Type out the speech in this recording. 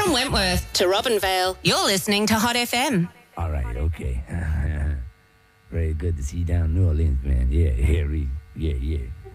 From Wentworth to Robinvale, you're listening to Hot FM. All right, okay. Very good to see you down in New Orleans, man. Yeah, yeah,